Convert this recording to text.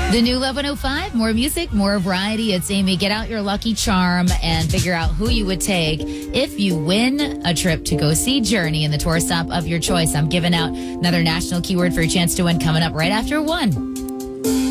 The new 11:05, more music, more variety. It's Amy. Get out your lucky charm and figure out who you would take if you win a trip to go see Journey in the tour stop of your choice. I'm giving out another national keyword for your chance to win coming up right after 1.